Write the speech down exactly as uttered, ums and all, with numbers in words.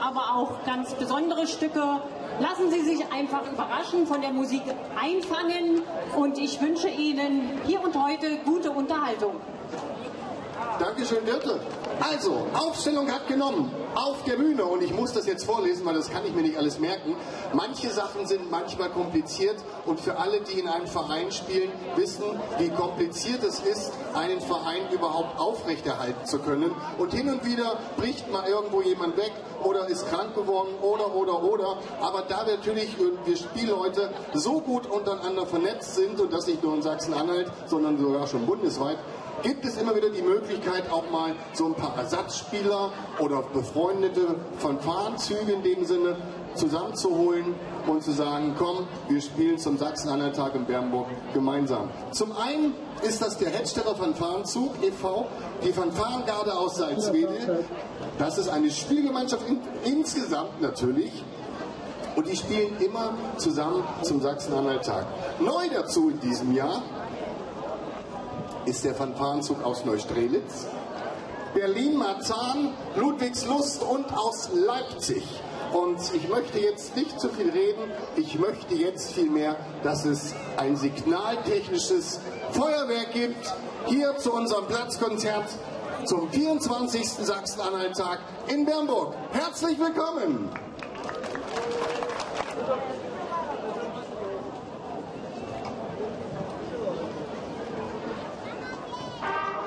aber auch ganz besondere Stücke. Lassen Sie sich einfach überraschen, von der Musik einfangen und ich wünsche Ihnen hier und heute gute Unterhaltung. Dankeschön, Birte. Also, Aufstellung hat genommen auf der Bühne und ich muss das jetzt vorlesen, weil das kann ich mir nicht alles merken. Manche Sachen sind manchmal kompliziert und für alle, die in einem Verein spielen, wissen, wie kompliziert es ist, einen Verein überhaupt aufrechterhalten zu können. Und hin und wieder bricht mal irgendwo jemand weg oder ist krank geworden oder, oder, oder. Aber da wir natürlich wir Spielleute so gut untereinander vernetzt sind und das nicht nur in Sachsen-Anhalt, sondern sogar schon bundesweit, gibt es immer wieder die Möglichkeit, auch mal so ein paar Ersatzspieler oder befreundete Fanfarenzüge in dem Sinne zusammenzuholen und zu sagen, komm, wir spielen zum Sachsen-Anhalt-Tag in Bernburg gemeinsam. Zum einen ist das der Hedstädter Fanfarenzug e V, die Fanfarengarde aus Salzwedel. Das ist eine Spielgemeinschaft in, insgesamt natürlich. Und die spielen immer zusammen zum Sachsen-Anhalt-Tag. Neu dazu in diesem Jahr ist der Fanfarenzug aus Neustrelitz, Berlin-Marzahn, Ludwigslust und aus Leipzig. Und ich möchte jetzt nicht zu viel reden, ich möchte jetzt vielmehr, dass es ein signaltechnisches Feuerwerk gibt, hier zu unserem Platzkonzert zum vierundzwanzigsten Sachsen-Anhalt-Tag in Bernburg. Herzlich willkommen!